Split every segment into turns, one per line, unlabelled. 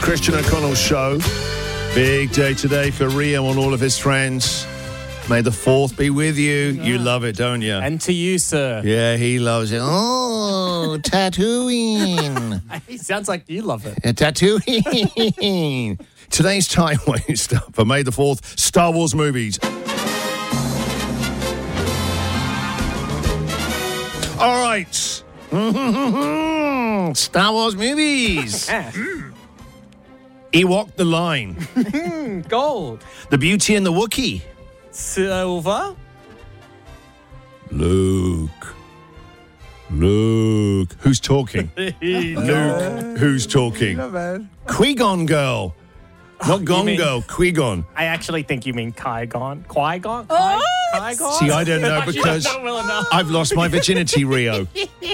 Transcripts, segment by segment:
Christian O'Connell Show. Big day today for Rio and all of his friends. May the 4th be with you. Yeah. You love it, don't you?
And to you, sir.
Yeah, he loves it. Oh, tattooing.
It sounds like you love it.
Tattooing. Today's time waster for May the 4th, Star Wars movies. All right. Star Wars movies. Ewok the Line.
Gold.
The Beauty and the Wookiee.
Silver.
Luke. Who's talking? Luke. Who's talking? Qui-Gon Girl. Not Gone Girl, Qui-Gon.
I actually think you mean Qui-Gon. Qui-Gon?
Oh!
Qui-Gon?
See, I don't know because I've lost my virginity, Rio.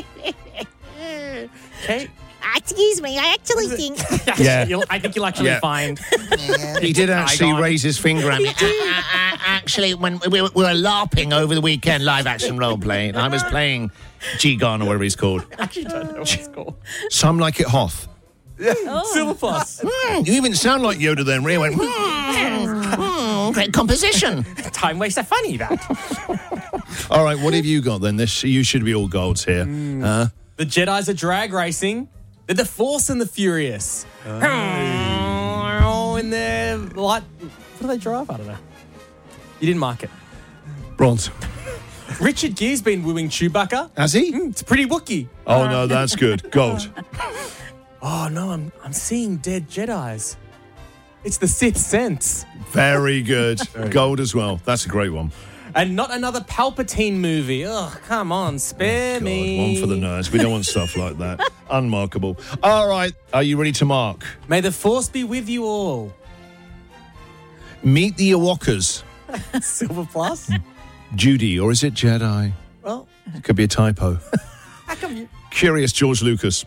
Okay.
Excuse me, I actually think...
Yeah.
I think you'll actually find...
He did actually
Qui-Gon.
raise his finger at me. Actually, when we were LARPing over the weekend, live action role playing, I was playing G-Gon or whatever he's called.
I actually don't know what it's called.
Some like it Hoth.
Silver Plus.
You even sound like Yoda then. Rio went, great composition.
Time waster funny, that.
All right, what have you got then? You should be all golds here.
The Jedis are drag racing. They're the Force and the Furious. And they're light... What do they drive? I don't know. You didn't mark it.
Bronze.
Richard Gere's been wooing Chewbacca.
Has he?
It's pretty Wookiee.
Oh, no, that's good. Gold.
Oh, no, I'm seeing dead Jedis. It's the Sixth Sense.
Very good. Gold as well. That's a great one.
And not another Palpatine movie. Oh, come on, spare me.
One for the nerds. We don't want stuff like that. Unmarkable. All right. Are you ready to mark?
May the Force be with you all.
Meet the Ewokas.
Silver Plus?
Judy, or is it Jedi?
Well,
It could be a typo.
how come you...
Curious George Lucas.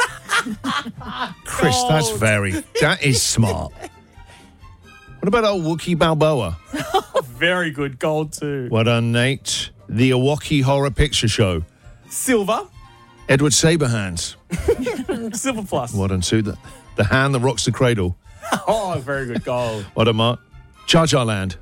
Chris, that is smart. What about old Wookiee Balboa?
Very good. Gold, too.
Well done, Nate. The Ewokee Horror Picture Show.
Silver.
Edward Saberhands.
Silver Plus.
Well done, Sue. The hand that rocks the cradle.
Oh, very good. Gold.
Well done, Mark. Jar Jar Land.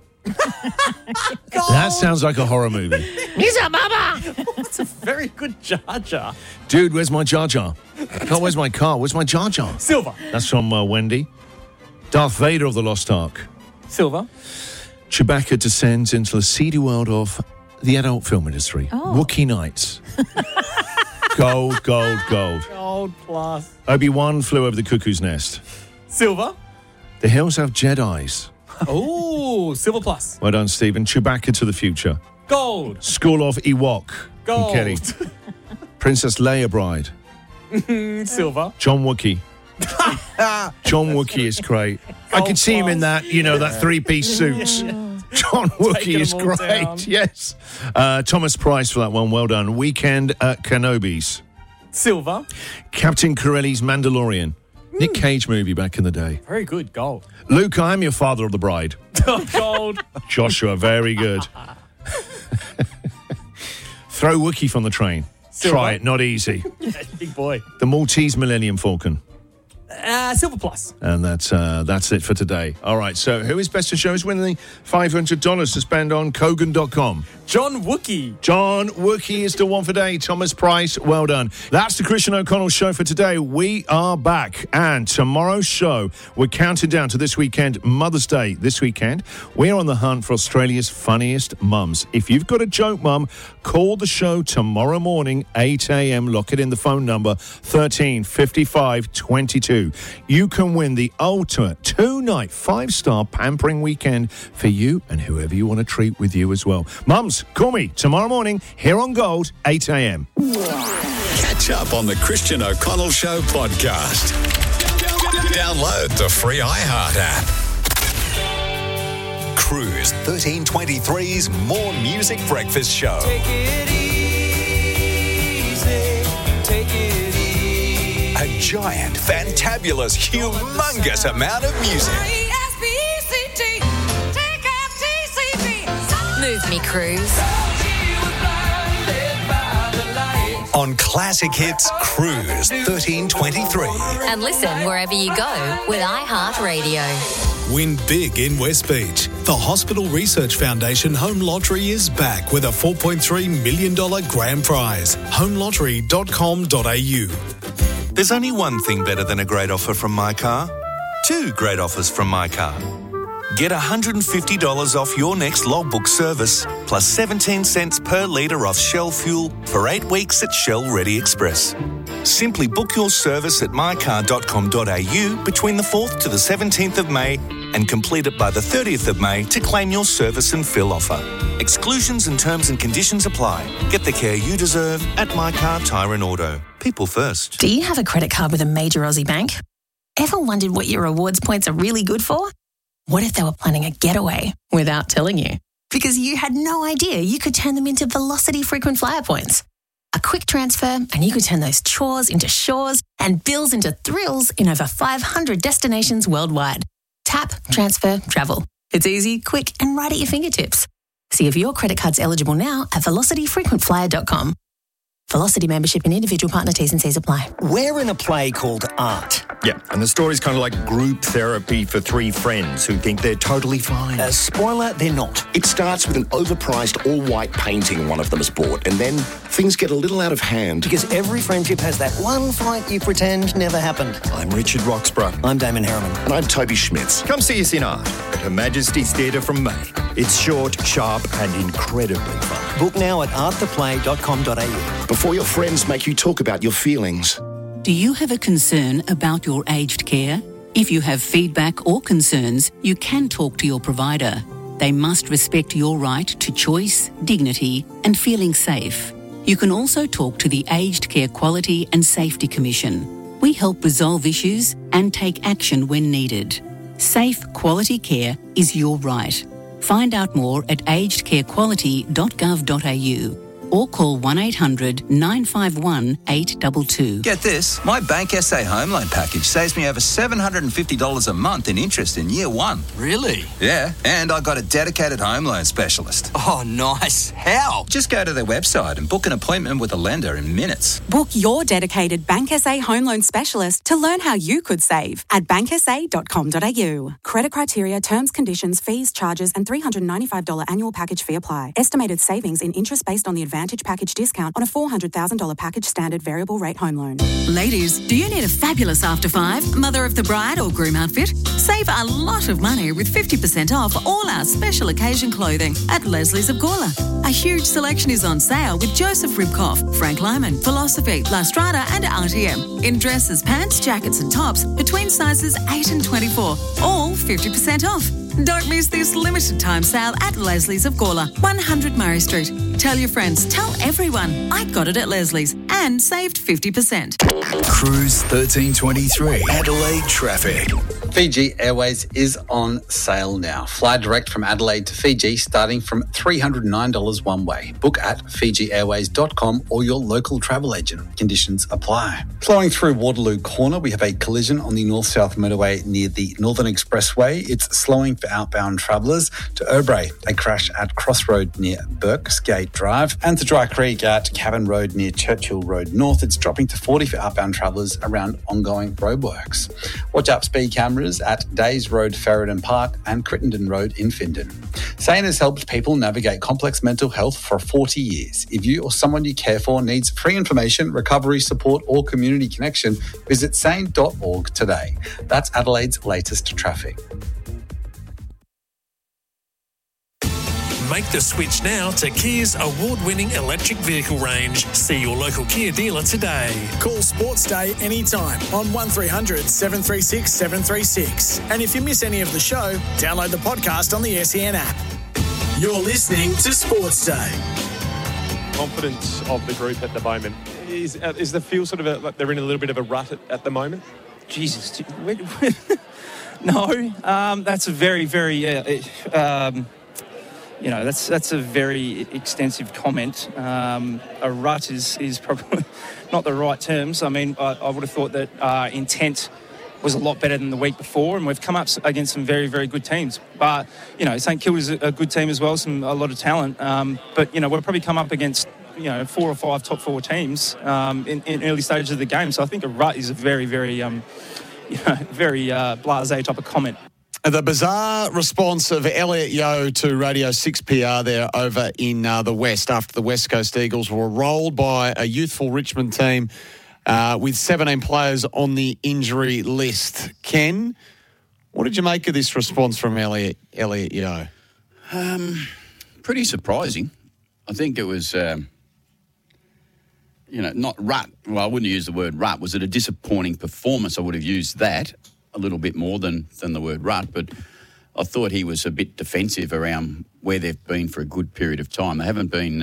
That sounds like a horror movie.
He's a mama!
That's a very good Jar Jar.
Dude, where's my Jar Jar? Oh, where's my car? Where's my Jar Jar?
Silver.
That's from Wendy. Darth Vader of the Lost Ark.
Silver.
Chewbacca descends into the seedy world of the adult film industry. Wookiee Nights. Gold.
Gold Plus.
Obi-Wan flew over the cuckoo's nest.
Silver.
The hills have Jedis.
Oh, Silver Plus.
Well done, Stephen. Chewbacca to the future.
Gold.
School of Ewok.
Gold.
From Kelly. Princess Leia Bride.
Silver.
John Wookiee. John Wookiee is great. I could see him in that, that three-piece suit. John Wookiee is great.
Down.
Yes. Thomas Price for that one. Well done. Weekend at Kenobi's.
Silver.
Captain Corelli's Mandalorian. Nick Cage movie back in the day.
Very good. Gold.
Luke, I am your father of the bride.
Gold.
Joshua, very good. Throw Wookiee from the train.
Silver.
Try it, not easy.
Big boy.
The Maltese Millennium Falcon.
Silver Plus.
And that's it for today. All right, so who is best to show is winning $500 to spend on Kogan.com.
John Wookiee.
John Wookiee is the one for today. Thomas Price, well done. That's the Christian O'Connell Show for today. We are back. And tomorrow's show, we're counting down to this weekend, Mother's Day. This weekend, we're on the hunt for Australia's funniest mums. If you've got a joke, mum, call the show tomorrow morning, 8 a.m. Lock it in the phone number, 13 55 22. You can win the ultimate 2-night 5-star pampering weekend for you and whoever you want to treat with you as well. Mums, call me tomorrow morning here on Gold, 8 a.m.
Catch up on the Christian O'Connell Show podcast. Download the free iHeart app. Cruise 1323's More Music Breakfast Show.
Take it easy, take it easy.
A giant, fantabulous, humongous amount of music.
R-E-S-P-E-C-T, take F-T-C-T.
Move me, Cruise.
on Classic Hits Cruise 1323.
And listen wherever you go with iHeartRadio.
Win big in West Beach. The Hospital Research Foundation Home Lottery is back with a $4.3 million grand prize. homelottery.com.au.
There's only one thing better than a great offer from My Car. Two great offers from My Car. Get $150 off your next logbook service, plus 17 cents per litre off Shell fuel for 8 weeks at Shell Ready Express. Simply book your service at mycar.com.au between the 4th to the 17th of May and complete it by the 30th of May to claim your service and fill offer. Exclusions and terms and conditions apply. Get the care you deserve at My Car Tyre and Auto. People first.
Do you have a credit card with a major Aussie bank? Ever wondered what your rewards points are really good for? What if they were planning a getaway without telling you? Because you had no idea you could turn them into Velocity frequent flyer points. A quick transfer and you could turn those chores into shores and bills into thrills in over 500 destinations worldwide. Tap, transfer, travel. It's easy, quick and right at your fingertips. See if your credit card's eligible now at velocityfrequentflyer.com. Velocity membership and individual partner T's and C's apply.
We're in a play called Art.
Yeah, and the story's kind of like group therapy for three friends who think they're totally fine.
Spoiler, they're not.
It starts with an overpriced all-white painting one of them has bought, and then things get a little out of hand.
Because every friendship has that one fight you pretend never happened.
I'm Richard Roxburgh.
I'm Damon Harriman.
And I'm Toby Schmitz.
Come see us in Art at Her Majesty's Theatre from May. It's short, sharp and incredibly fun.
Book now at arttheplay.com.au.
Before your friends make you talk about your feelings.
Do you have a concern about your aged care? If you have feedback or concerns, you can talk to your provider. They must respect your right to choice, dignity and feeling safe. You can also talk to the Aged Care Quality and Safety Commission. We help resolve issues and take action when needed. Safe, quality care is your right. Find out more at agedcarequality.gov.au or call 1800 951 822.
Get this, my Bank SA home loan package saves me over $750 a month in interest in year one.
Really?
Yeah, and I got a dedicated home loan specialist.
Oh, nice. How?
Just go to their website and book an appointment with a lender in minutes.
Book your dedicated Bank SA home loan specialist to learn how you could save at banksa.com.au. Credit criteria, terms, conditions, fees, charges and $395 annual package fee apply. Estimated savings in interest based on the Advantage package discount on a $400,000 package standard variable rate home loan.
Ladies, do you need a fabulous after five, mother of the bride or groom outfit? Save a lot of money with 50% off all our special occasion clothing at Leslie's of Gawler. A huge selection is on sale with Joseph Ribkoff, Frank Lyman, Philosophy, La Strada and RTM in dresses, pants, jackets and tops between sizes 8 and 24, all 50% off. Don't miss this limited time sale at Leslie's of Gawler, 100 Murray Street. Tell your friends, tell everyone, I got it at Leslie's and saved 50%.
Cruise 1323. Adelaide traffic.
Fiji Airways is on sale now. Fly direct from Adelaide to Fiji starting from $309 one way. Book at fijiairways.com or your local travel agent. Conditions apply. Flowing through Waterloo Corner, we have a collision on the North-South Motorway near the Northern Expressway. It's slowing for outbound travellers. To Oubre, a crash at Crossroad near Burksgate Drive. And to Dry Creek at Cabin Road near Churchill Road North, it's dropping to 40 for outbound travellers around ongoing roadworks. Watch out speed cameras at Days Road, Ferryden Park and Crittenden Road in Findon. SANE has helped people navigate complex mental health for 40 years. If you or someone you care for needs free information, recovery support or community connection, visit sane.org today. That's Adelaide's latest traffic.
Make the switch now to Kia's award-winning electric vehicle range. See your local Kia dealer today.
Call Sports Day anytime on 1300 736 736. And if you miss any of the show, download the podcast on the SEN app. You're listening to Sports Day.
Confidence of the group at the moment. Is the feel sort of like they're in a little bit of a rut at the moment?
Jesus. No, that's a very, very... that's a very extensive comment. A rut is probably not the right terms. I mean, I would have thought that intent was a lot better than the week before, and we've come up against some very, very good teams. But, St Kilda's a good team as well, a lot of talent. But, we've probably come up against 4 or 5 top 4 teams in early stages of the game. So I think a rut is a very, very, very blasé type of comment.
The bizarre response of Elliot Yeo to Radio 6PR there over in the West after the West Coast Eagles were rolled by a youthful Richmond team with 17 players on the injury list. Ken, what did you make of this response from Elliot Yeo?
Pretty surprising. I think it was, not rut. Well, I wouldn't use the word rut. Was it a disappointing performance? I would have used that a little bit more than the word rut, but I thought he was a bit defensive around where they've been for a good period of time. They haven't been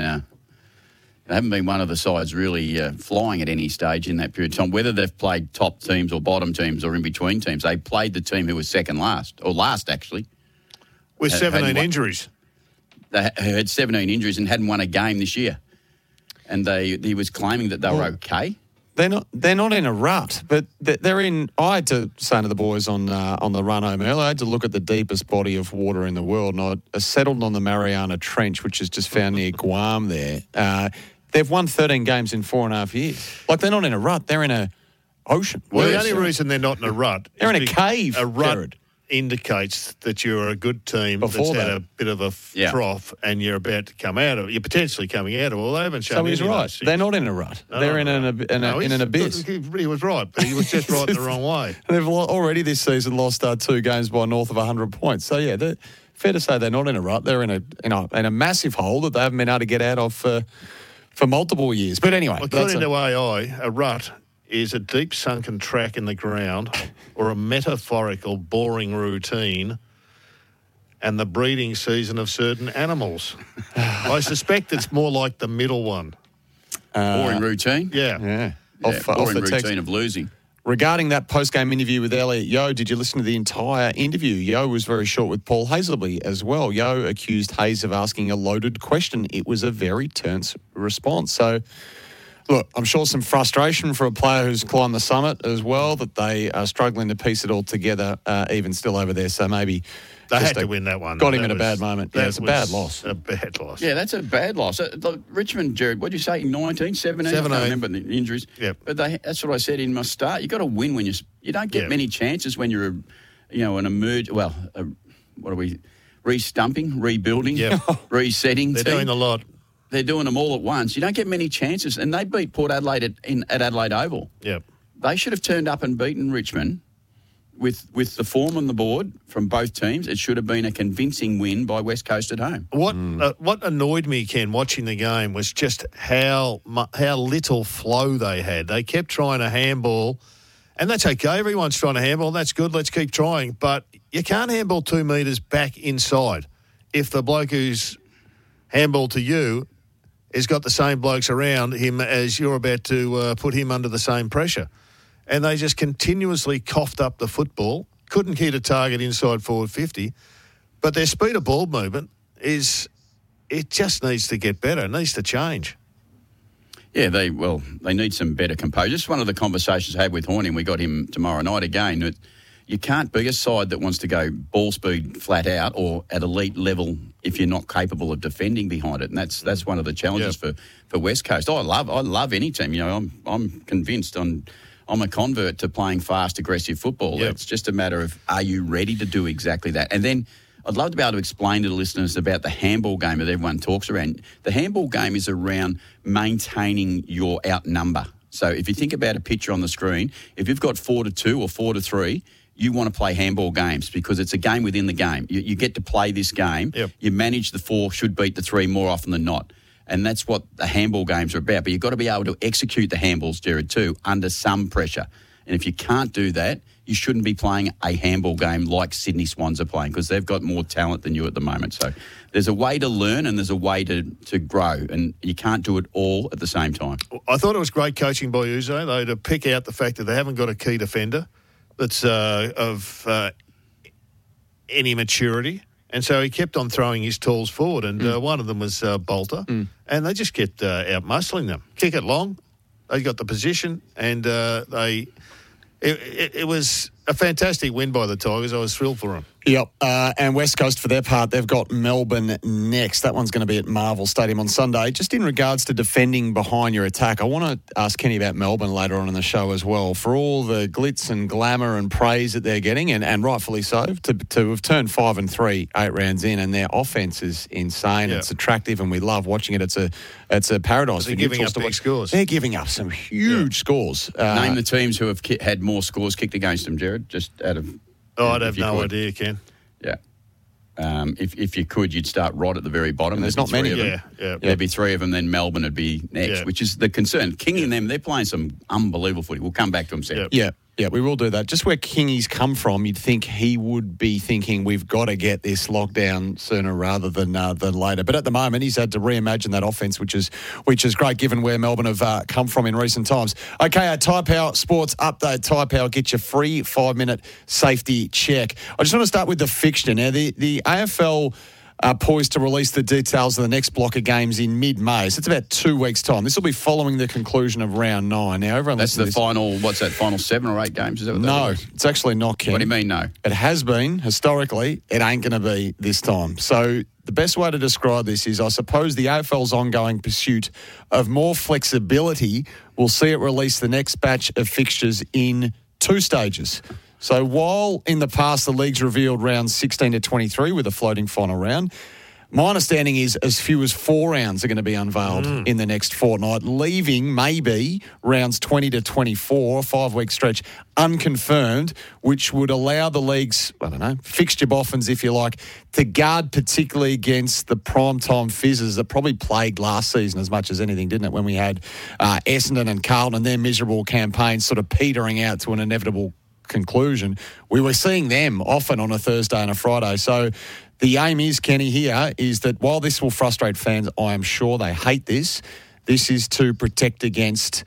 one of the sides really flying at any stage in that period of time. Whether they've played top teams or bottom teams or in between teams, they played the team who was second last, or last actually.
With 17 injuries.
They had 17 injuries and hadn't won a game this year. And he was claiming that they were okay.
They're not in a rut, but they're in. I had to say to the boys on the run home earlier, I had to look at the deepest body of water in the world, and I settled on the Mariana Trench, which is just found near Guam there. They've won 13 games in 4.5 years. Like, they're not in a rut, they're in a ocean.
Well, the only reason they're not in a rut
they're in a cave.
A rut indicates that you're a good team that's had a bit of a trough and you're about to come out of it. You're potentially coming out of it. Well, they haven't shown
so he's right. They're not in a rut. They're in an abyss.
He was right, but he was just right in the wrong way.
They've already this season lost 2 games by north of 100 points. So, yeah, fair to say they're not in a rut. They're in a massive hole that they haven't been able to get out of for multiple years. But anyway.
According to AI, a rut is a deep sunken track in the ground or a metaphorical boring routine and the breeding season of certain animals. I suspect it's more like the middle one.
Boring routine?
Yeah.
Boring routine of losing.
Regarding that post-game interview with Elliot Yeo, did you listen to the entire interview? Yeo was very short with Paul Hazelby as well. Yeo accused Hayes of asking a loaded question. It was a very terse response. So, look, I'm sure some frustration for a player who's climbed the summit as well, that they are struggling to piece it all together, even still over there. So maybe
they had to win that one.
Got him in a bad moment. Yeah, it's a bad loss.
A bad loss.
Yeah, that's a bad loss. Richmond, Jared, what did you say, 19, 17? I can't remember the injuries.
Yep.
But that's what I said in my start. You've got to win when you don't get many chances when you're, an emerge. Well, what are we? Re-stumping, rebuilding, resetting.
They're doing a lot.
They're doing them all at once. You don't get many chances. And they beat Port Adelaide at Adelaide Oval.
Yep.
They should have turned up and beaten Richmond with the form on the board from both teams. It should have been a convincing win by West Coast at home.
What annoyed me, Ken, watching the game was just how little flow they had. They kept trying to handball, and that's okay. Everyone's trying to handball. That's good. Let's keep trying. But you can't handball 2 metres back inside if the bloke who's handball to you has got the same blokes around him as you're about to put him under the same pressure. And they just continuously coughed up the football, couldn't hit a target inside forward 50, but their speed of ball movement it just needs to get better. It needs to change.
Yeah, they need some better composure. Just one of the conversations I had with Horning, we got him tomorrow night again. You can't be a side that wants to go ball speed flat out or at elite level if you're not capable of defending behind it, and that's one of the challenges for West Coast. I love any team. I'm convinced I'm a convert to playing fast, aggressive football. Yep. It's just a matter of, are you ready to do exactly that? And then I'd love to be able to explain to the listeners about the handball game that everyone talks around. The handball game is around maintaining your outnumber. So if you think about a picture on the screen, if you've got 4-2 or 4-3, you want to play handball games because it's a game within the game. You get to play this game.
Yep.
You manage the 4, should beat the 3 more often than not. And that's what the handball games are about. But you've got to be able to execute the handballs, Jared, too, under some pressure. And if you can't do that, you shouldn't be playing a handball game like Sydney Swans are playing because they've got more talent than you at the moment. So there's a way to learn and there's a way to grow, and you can't do it all at the same time.
I thought it was great coaching by Uzo, though, to pick out the fact that they haven't got a key defender that's of any maturity. And so he kept on throwing his tools forward, and one of them was Bolter, and they just kept out-muscling them. Kick it long, they got the position, and it was a fantastic win by the Tigers. I was thrilled for them.
Yep. And West Coast, for their part, they've got Melbourne next. That one's going to be at Marvel Stadium on Sunday. Just in regards to defending behind your attack, I want to ask Kenny about Melbourne later on in the show as well. For all the glitz and glamour and praise that they're getting, and rightfully so, to have turned 5-3 8 rounds in, and their offense is insane.
Yep.
It's attractive, and we love watching it. It's a paradise.
They're giving up big scores.
They're giving up some huge scores.
Name the teams who have had more scores kicked against them, Jared, just out of...
Oh, I'd have no idea, Ken.
Yeah. If you could, you'd start right at the very bottom.
There's not many.
Yeah. There'd be three of them, then Melbourne would be next, which is the concern. King and them, they're playing some unbelievable footy. We'll come back to them, Sam.
Yeah, we will do that. Just where Kingy's come from, you'd think he would be thinking we've got to get this lockdown sooner rather than later. But at the moment, he's had to reimagine that offense, which is great given where Melbourne have come from in recent times. Okay, our Tyre Power Sports Update. Tyre Power gets you free 5-minute safety check. I just want to start with the fixture. Now, the AFL are poised to release the details of the next block of games in mid-May. So it's about 2 weeks' time. This will be following the conclusion of round 9. Now, everyone
that's the final, what's that, final 7 or 8 games? Is that what
no,
that is?
It's actually not, Ken.
What do you mean, no?
It has been, historically. It ain't going to be this time. So the best way to describe this is, I suppose, the AFL's ongoing pursuit of more flexibility will see it release the next batch of fixtures in 2 stages. So while in the past the league's revealed rounds 16 to 23 with a floating final round, my understanding is as few as 4 rounds are going to be unveiled in the next fortnight, leaving maybe rounds 20 to 24, a 5-week stretch, unconfirmed, which would allow the league's, fixture boffins, if you like, to guard particularly against the primetime fizzes that probably plagued last season as much as anything, didn't it, when we had Essendon and Carlton and their miserable campaigns sort of petering out to an inevitable conclusion. We were seeing them often on a Thursday and a Friday. So the aim is, Kenny, here is that while this will frustrate fans, I am sure they hate this. This is to protect against,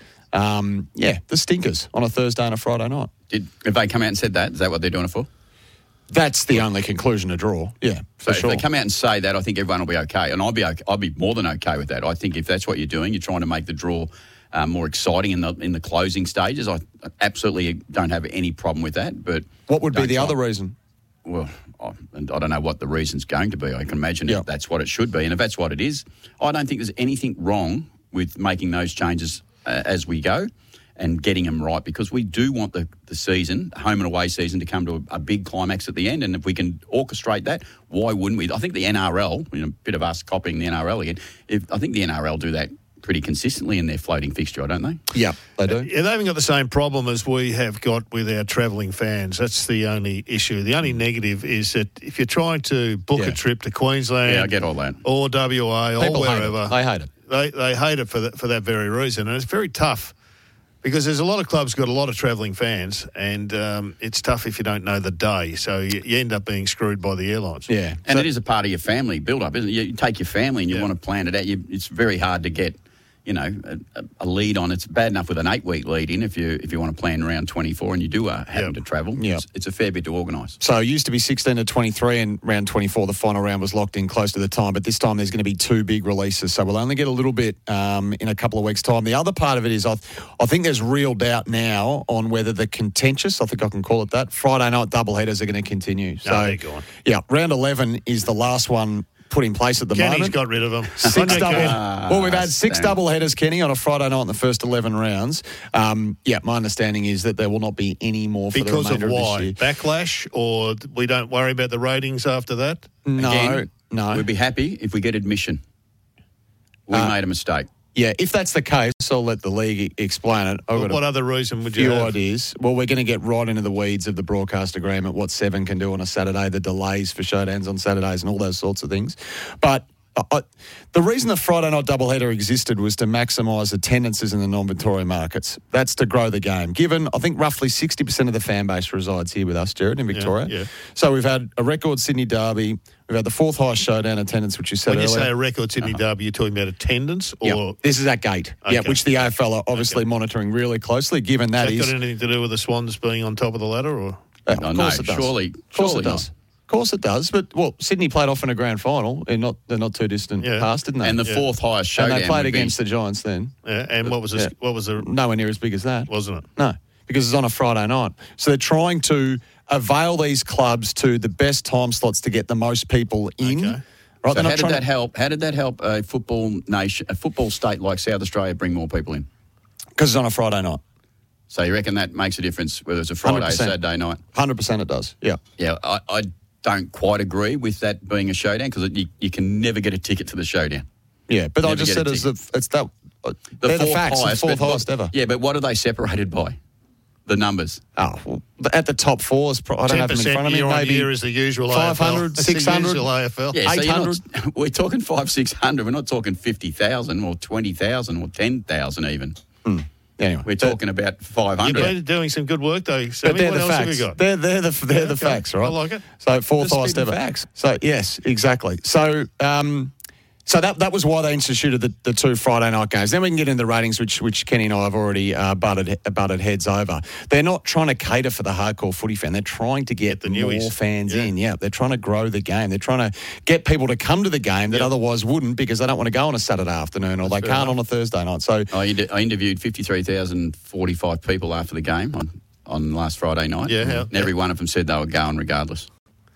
the stinkers on a Thursday and a Friday night.
Have they come out and said that? Is that what they're doing it for?
That's the only conclusion to draw. Yeah, for sure.
If they come out and say that, I think everyone will be okay, and I'll be more than okay with that. I think if that's what you're doing, you're trying to make the draw more exciting in the closing stages. I absolutely don't have any problem with that. But
what would be the other reason?
Well, I don't know what the reason's going to be. I can imagine that's what it should be. And if that's what it is, I don't think there's anything wrong with making those changes as we go and getting them right, because we do want the season, home and away season, to come to a big climax at the end. And if we can orchestrate that, why wouldn't we? I think the NRL, a bit of us copying the NRL again, I think the NRL do that pretty consistently in their floating fixture, don't they?
Yeah, they do.
Yeah, they haven't got the same problem as we have got with our travelling fans. That's the only issue. The only negative is that if you're trying to book a trip to Queensland,
I get all that,
or WA, or wherever,
they hate it.
They hate it for that very reason, and it's very tough because there's a lot of clubs got a lot of travelling fans, and it's tough if you don't know the day, so you end up being screwed by the airlines.
Yeah, and it is a part of your family build-up, isn't it? You take your family and you want to plan it out. It's very hard to get a lead on. It's bad enough with an 8-week lead in if you want to plan around 24 and you do happen to travel. It's a fair bit to organise.
So it used to be 16 to 23 and round 24, the final round was locked in close to the time, but this time there's going to be 2 big releases, so we'll only get a little bit in a couple of weeks' time. The other part of it is I think there's real doubt now on whether the contentious, I think I can call it that, Friday night doubleheaders are going to continue. So,
they're gone.
Yeah, round 11 is the last one put in place at the moment.
Kenny's got rid of them.
6 double. We've had 6 double headers, Kenny, on a Friday night in the first 11 rounds. My understanding is that there will not be any more for the remainder of this year.
Backlash, or we don't worry about the ratings after that?
No.
We'd be happy if we get admission. We made a mistake.
Yeah, if that's the case, I'll let the league explain it.
What other reason would you have?
Few ideas. Well, we're going to get right into the weeds of the broadcast agreement, what 7 can do on a Saturday, the delays for showdowns on Saturdays and all those sorts of things. But the reason the Friday night doubleheader existed was to maximise attendances in the non-Victoria markets. That's to grow the game. Given, I think, roughly 60% of the fan base resides here with us, Jared, in Victoria.
Yeah.
So we've had a record Sydney derby. We've had the 4th highest showdown attendance, which you said earlier.
When you say a record Sydney derby, you're talking about attendance? Or
this is at gate, which the AFL are obviously monitoring really closely, given that
Has that got anything to do with the Swans being on top of the ladder? Or?
Of course it does.
Surely
it does. Of course it does, but Sydney played off in a grand final, and they're not too distant past, didn't they?
And the 4th highest showdown.
And they played against the Giants then.
Yeah, and what was the
nowhere near as big as that,
wasn't it?
No, because it's on a Friday night. So they're trying to avail these clubs to the best time slots to get the most people in.
Okay.
Right,
So how did that help? How did that help a football state like South Australia bring more people in?
Because it's on a Friday night.
So you reckon that makes a difference whether it's a Friday or
100%.
Saturday night?
100% it does, yeah.
Yeah, I don't quite agree with that being a showdown because you can never get a ticket to the showdown.
Yeah, but I
Never
just
get a
said it's that.
The
they're the
fourth
facts.
highest,
the fourth
but-
highest ever.
Yeah, but what are they separated by? The numbers.
Oh, well, at the top four is. I don't have them in front of me.
year on
Maybe
year is the usual
500,
AFL. It's
600.
the usual AFL.
Yeah, so
800.
we're talking 500-600. We're not talking 50,000 or 20,000 or 10,000 even.
Anyway,
we're talking about 500.
You've been doing some good work, though.
But
Sammy.
they're
What
the
else have
facts.
you got?
They're the
okay.
facts, right?
I like it.
So fourth
Just
highest
speak
ever.
the facts.
So yes, exactly. So so that was why they instituted the two Friday night games. Then we can get into the ratings, which Kenny and I have already butted heads over. They're not trying to cater for the hardcore footy fan. They're trying to get
the
more
newies.
fans in. Yeah, they're trying to grow the game. They're trying to get people to come to the game that otherwise wouldn't because they don't want to go on a Saturday afternoon or they can't on a Thursday night. So
I interviewed 53,045 people after the game on last Friday night.
Yeah,
and every one of them said they were going regardless.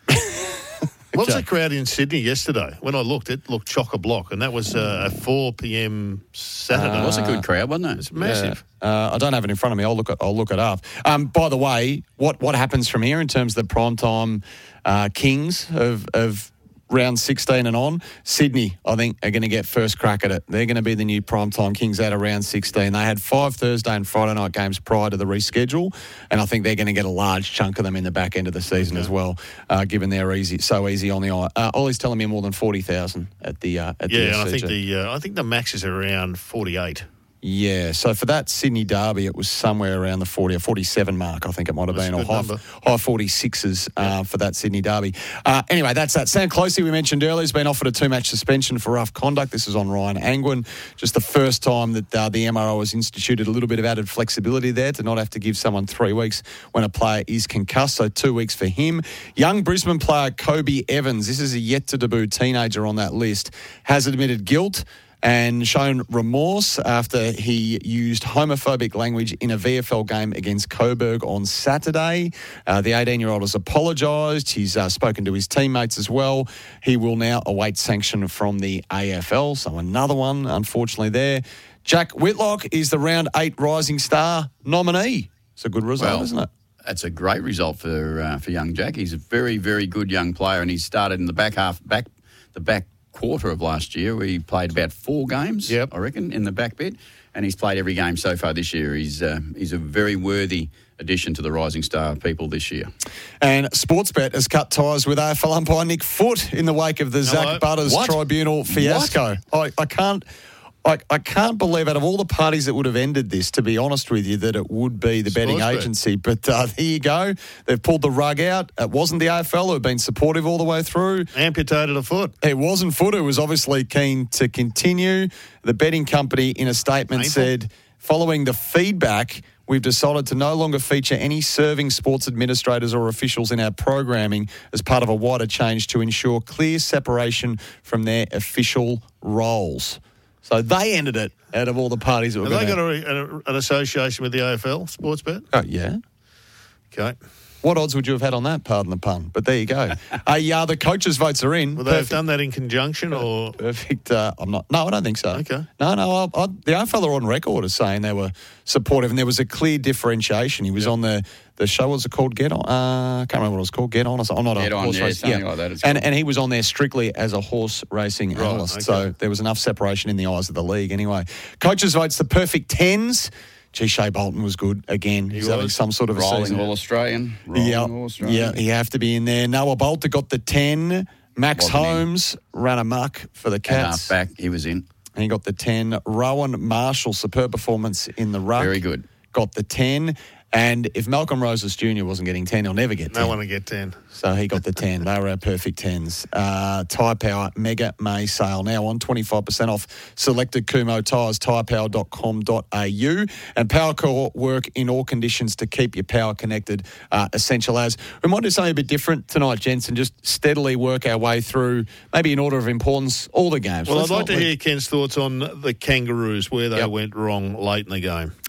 What was the crowd in Sydney yesterday? When I looked, it looked chock-a-block, and that was a 4 p.m. Saturday.
It was a good crowd, wasn't it?
It's massive.
I don't have it in front of me. I'll look it up. By the way, what happens from here in terms of the primetime kings of round 16 and on? Sydney, I think, are going to get first crack at it. They're going to be the new primetime kings out of round 16. They had 5 Thursday and Friday night games prior to the reschedule, and I think they're going to get a large chunk of them in the back end of the season as well, given they're so easy on the eye. Ollie's telling me more than 40,000 at the
Yeah,
the
and
SCG.
I think the max is around 48.
Yeah, so for that Sydney derby, it was somewhere around the 40 or 47 mark, I think it might have been, or high 46s for that Sydney derby. Anyway, that's that. Sam Closey, we mentioned earlier, has been offered a 2-match suspension for rough conduct. This is on Ryan Angwin. Just the first time that the MRO has instituted a little bit of added flexibility there to not have to give someone 3 weeks when a player is concussed, so 2 weeks for him. Young Brisbane player Kobe Evans, this is a yet-to-debut teenager on that list, has admitted guilt and shown remorse after he used homophobic language in a VFL game against Coburg on Saturday. The 18-year-old has apologised. He's spoken to his teammates as well. He will now await sanction from the AFL. So another one, unfortunately, there. Jack Whitlock is the Round 8 Rising Star nominee. It's a good result, isn't it?
That's a great result for young Jack. He's a very, very good young player, and he started in the back quarter of last year. We played about 4 games, I reckon, in the back bit, and he's played every game so far this year. He's a very worthy addition to the Rising Star people this year.
And Sportsbet has cut ties with AFL umpire Nick Foote in the wake of the Zach Butters tribunal fiasco. I can't believe out of all the parties that would have ended this, to be honest with you, that it would be the betting agency. But there you go. They've pulled the rug out. It wasn't the AFL who have been supportive all the way through.
Amputated a foot.
It wasn't Foote who was obviously keen to continue. The betting company in a statement said, following the feedback, we've decided to no longer feature any serving sports administrators or officials in our programming as part of a wider change to ensure clear separation from their official roles. So they ended it out of all the parties that were
Have they got an association with the AFL, Sportsbet?
Oh, yeah.
Okay.
What odds would you have had on that, pardon the pun? But there you go. The coaches' votes are in.
Will they have done that in conjunction or?
Perfect. I'm not. No, I don't think so.
Okay.
No. The AFL are on record as saying they were supportive, and there was a clear differentiation. He was on the show. What was it called? Get On. I can't remember what it was called. Get On. I'm not
Get
a
On,
horse race.
something like that.
And he was on there strictly as a horse racing analyst.
Okay.
So there was enough separation in the eyes of the league. Anyway, coaches' votes the perfect 10s. Gee, Shea Bolton was good again. He's having some sort of a
Rolling
season.
All-Australian.
Yeah, he have to be in there. Noah Bolter got the 10. Max Holmes ran amok for the Cats.
And half back, he was in.
And he got the 10. Rowan Marshall, superb performance in the ruck.
Very good.
Got the 10. And if Malcolm Roses Jr. wasn't getting 10, he'll never get 10.
No one will get 10.
So he got the 10. They were our perfect 10s. Tyre Power Mega May sale now on 25% off selected Kumho tyres, tyrepower.com.au. And PowerCore work in all conditions to keep your power connected, essential as. We might do something a bit different tonight, gents, and just steadily work our way through, maybe in order of importance, all the games.
Well, I'd like to hear Ken's thoughts on the Kangaroos, where they went wrong late in the game.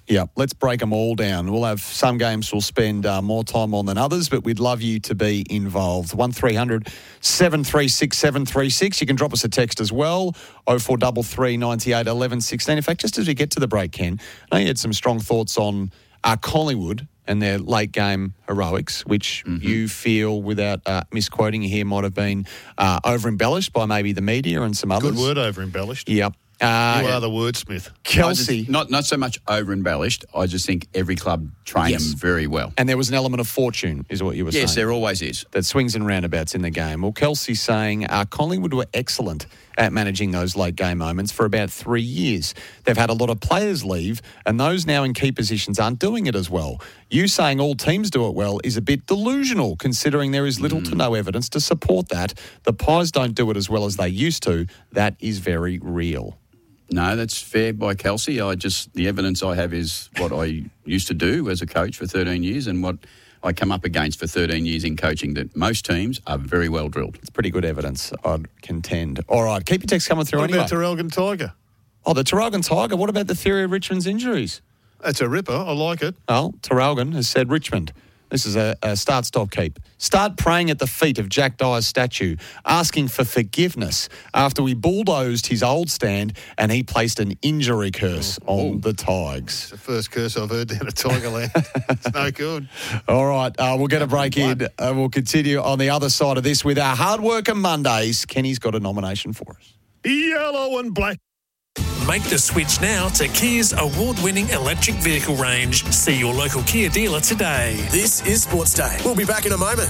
Yeah, let's break them all down. We'll have some games we'll spend more time on than others, but we'd love you to be involved. 1300 736 736. You can drop us a text as well, 0433 98 11 16. In fact, just as we get to the break, Ken, I know you had some strong thoughts on Collingwood and their late game heroics, which you feel, without misquoting you here, might have been over-embellished by maybe the media and some others.
Good word, over-embellished.
Yep.
You are the wordsmith.
Kelsey.
Not so much over-embellished. I just think every club trains them very well.
And there was an element of fortune, is what you were saying.
Yes, there always is.
That swings and roundabouts in the game. Well, Kelsey's saying Collingwood were excellent at managing those late game moments for about 3 years. They've had a lot of players leave, and those now in key positions aren't doing it as well. You saying all teams do it well is a bit delusional, considering there is little to no evidence to support that. The Pies don't do it as well as they used to. That is very real.
No, that's fair by Kelsey. The evidence I have is what I used to do as a coach for 13 years and what I come up against for 13 years in coaching, that most teams are very well drilled.
It's pretty good evidence, I'd contend. All right, keep your text coming through anyway.
What about Terrelgan Tiger?
Oh, the Terrelgan Tiger. What about the theory of Richmond's injuries?
That's a ripper. I like it.
Well, Terrelgan has said Richmond. This is a start-stop keep. Start praying at the feet of Jack Dyer's statue, asking for forgiveness after we bulldozed his old stand and he placed an injury curse on the Tigers.
It's the first curse I've heard down at Tigerland. It's no good.
All right, we'll get a break in. We'll continue on the other side of this with our Hard Worker Mondays. Kenny's got a nomination for us.
Yellow and black.
Make the switch now to Kia's award-winning electric vehicle range. See your local Kia dealer today.
This is Sports Day. We'll be back in a moment.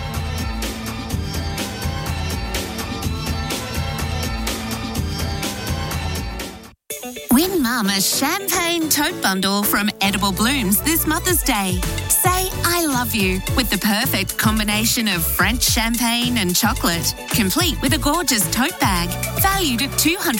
Win Mum a champagne tote bundle from Edible Blooms this Mother's Day. Say I love you with the perfect combination of French champagne and chocolate, complete with a gorgeous tote bag, valued at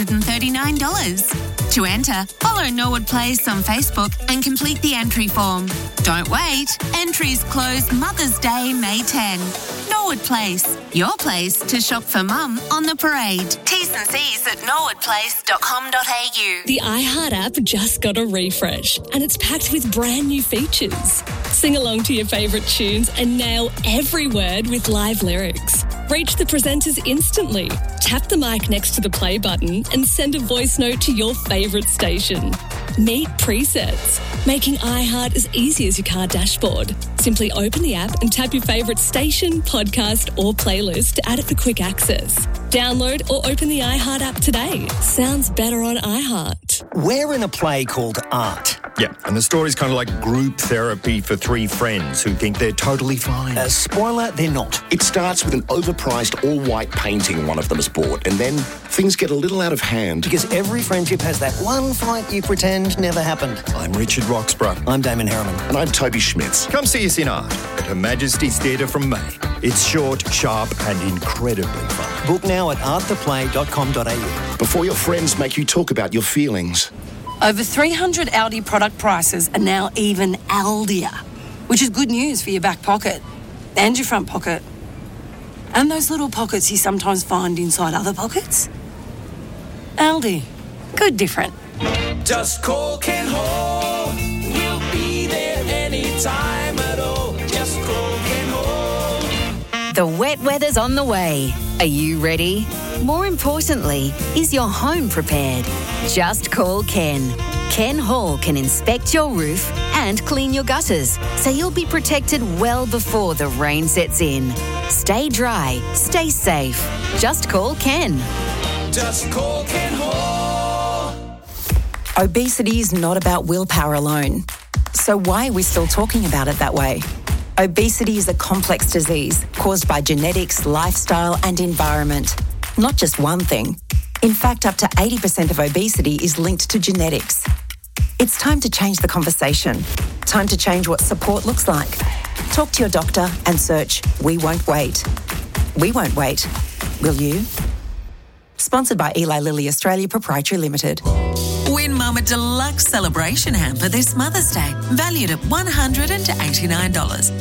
$239. To enter, follow Norwood Place on Facebook and complete the entry form. Don't wait. Entries close Mother's Day, May 10. Norwood Place, your place to shop for Mum on the parade. T's and C's at norwoodplace.com.au.
The iHeart app just got a refresh and it's packed with brand new features. Sing along to your favourite tunes and nail every word with live lyrics. Reach the presenters instantly. Tap the mic next to the play button and send a voice note to your favourite station. Meet presets, making iHeart as easy as your car dashboard. Simply open the app and tap your favourite station, podcast or playlist to add it for quick access. Download or open the iHeart app today. Sounds better on iHeart.
We're in a play called Art.
Yeah, and the story's kind of like group therapy for three friends who think they're totally fine.
Spoiler, they're not.
It starts with an overpriced all-white painting one of them has bought, and then things get a little out of hand.
Because every friendship has that one fight you pretend never happened.
I'm Richard Roxburgh.
I'm Damon Harriman.
And I'm Toby Schmitz.
Come see us in Art at Her Majesty's Theatre from May. It's short, sharp and incredibly fun.
Book now at arttheplay.com.au.
Before your friends make you talk about your feelings.
Over 300 Aldi product prices are now even Aldier, which is good news for your back pocket and your front pocket. And those little pockets you sometimes find inside other pockets. Aldi. Good different.
Just call Ken Hall. We'll be there anytime at all. Just call Ken Hall.
The wet weather's on the way. Are you ready? More importantly, is your home prepared? Just call Ken. Ken Hall can inspect your roof and clean your gutters, so you'll be protected well before the rain sets in. Stay dry, stay safe. Just call Ken.
Just call Ken Hall.
Obesity is not about willpower alone. So why are we still talking about it that way? Obesity is a complex disease caused by genetics, lifestyle and environment. Not just one thing. In fact, up to 80% of obesity is linked to genetics. It's time to change the conversation. Time to change what support looks like. Talk to your doctor and search We Won't Wait. We won't wait. Will you? Sponsored by Eli Lilly Australia Proprietary Limited.
Win Mum a deluxe celebration hamper this Mother's Day, valued at $189. Packed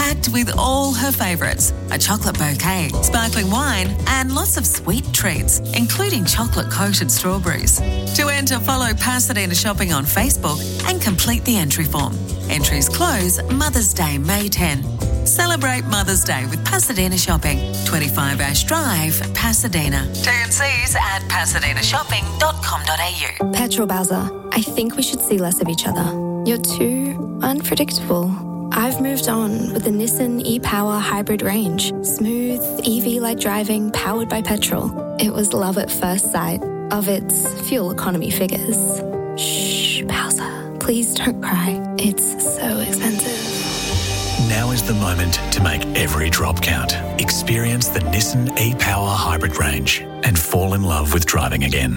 packed with all her favourites, a chocolate bouquet, sparkling wine, and lots of sweet treats, including chocolate-coated strawberries. To enter, follow Pasadena Shopping on Facebook and complete the entry form. Entries close Mother's Day, May 10. Celebrate Mother's Day with Pasadena Shopping, 25 Ash Drive, Pasadena. TNCs at pasadenashopping.com.au.
Petrol Bowser, I think we should see less of each other. You're too unpredictable. I've moved on with the Nissan e-Power hybrid range. Smooth, EV-like driving, powered by petrol. It was love at first sight of its fuel economy figures. Shh, Bowser, please don't cry. It's so expensive.
Now is the moment to make every drop count. Experience the Nissan e-Power hybrid range and fall in love with driving again.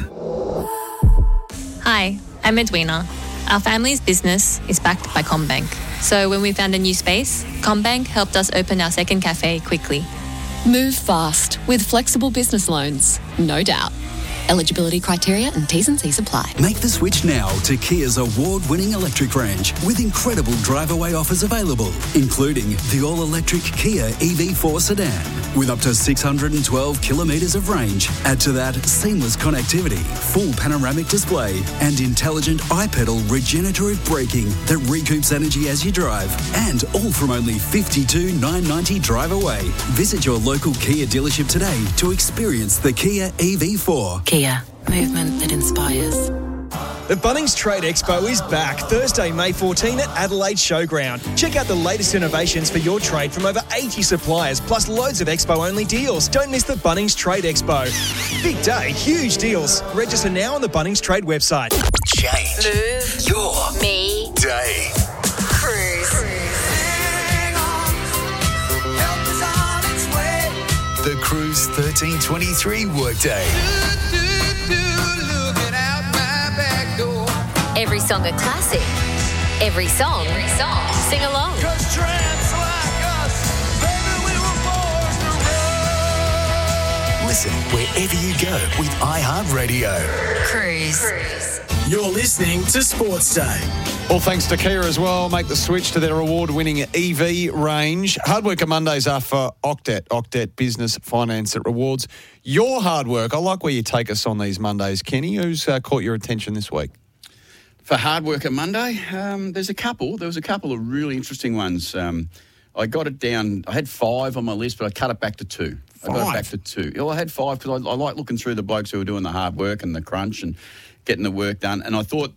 Hi, I'm Edwina. Our family's business is backed by CommBank. So when we found a new space, CommBank helped us open our second cafe quickly.
Move fast with flexible business loans, no doubt. Eligibility criteria and T's and C's apply.
Make the switch now to Kia's award-winning electric range with incredible drive-away offers available, including the all-electric Kia EV4 sedan with up to 612 kilometres of range. Add to that seamless connectivity, full panoramic display and intelligent iPedal regenerative braking that recoups energy as you drive, and all from only $52,990 drive away. Visit your local Kia dealership today to experience the Kia EV4.
Kia, movement that inspires.
The Bunnings Trade Expo is back Thursday, May 14 at Adelaide Showground. Check out the latest innovations for your trade from over 80 suppliers, plus loads of Expo-only deals. Don't miss the Bunnings Trade Expo. Big day, huge deals. Register now on the Bunnings Trade website.
Change
Move
your
me
day.
Cruise.
The Cruise 1323 workday.
Every song a classic. Every song. Sing along.
Listen wherever you go with iHeartRadio.
Cruise.
You're listening to Sports Day.
Well, thanks to Kia as well. Make the switch to their award-winning EV range. Hard Worker Mondays are for Octet Business Finance that rewards your hard work. I like where you take us on these Mondays, Kenny. Who's caught your attention this week?
For Hard Worker Monday, there's a couple. There was a couple of really interesting ones. I got it down. I had 5 on my list, but I cut it back to 2. I got it back to 2. Well, I had 5 because I like looking through the blokes who were doing the hard work and the crunch and getting the work done. And I thought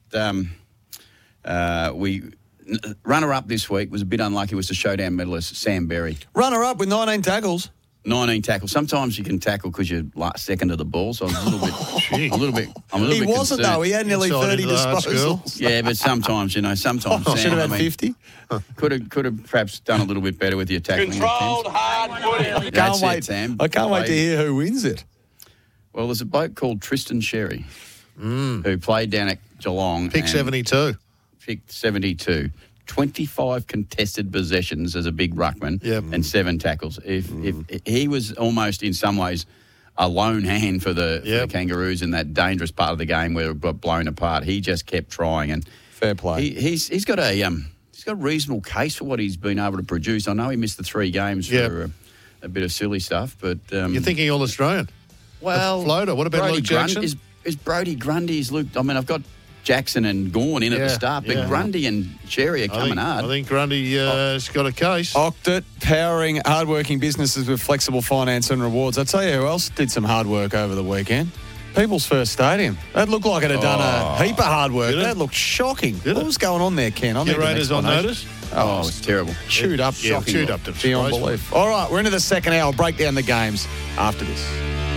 runner-up this week was a bit unlucky, was the showdown medalist, Sam Berry.
Runner-up with 19 tackles.
19 tackles. Sometimes you can tackle because you're second to the ball, so I was a little bit
He wasn't,
concerned.
though. He had nearly 30 disposals.
Yeah, but sometimes, Sam,
should have had 50.
Could have perhaps done a little bit better with your tackling.
Controlled hard footy. I can't wait to hear who wins it.
Well, there's a bloke called Tristan Sherry who played down at Geelong.
Pick 72.
Picked 72. 25 contested possessions as a big ruckman and 7 tackles. If he was almost in some ways a lone hand for the Kangaroos in that dangerous part of the game where it got blown apart, he just kept trying. And
fair play.
He's got a reasonable case for what he's been able to produce. I know he missed the 3 games for a bit of silly stuff, but
you're thinking All Australian.
Well,
floater. What about
Brody
Luke Jackson?
Is Brody Grundy? Is Luke? I mean, I've got Jackson and Gawn in at the start, but Grundy and Cherry are coming hard.
I think Grundy has got a case.
Octet, powering hardworking businesses with flexible finance and rewards. I tell you who else did some hard work over the weekend. People's First Stadium. That looked like it had done a heap of hard work. That looked shocking. What was going on there, Ken?
Your Raiders on notice?
Oh, it's terrible.
Chewed up.
Chewed up to
beyond belief. All right, we're into the second hour. I'll break down the games after this.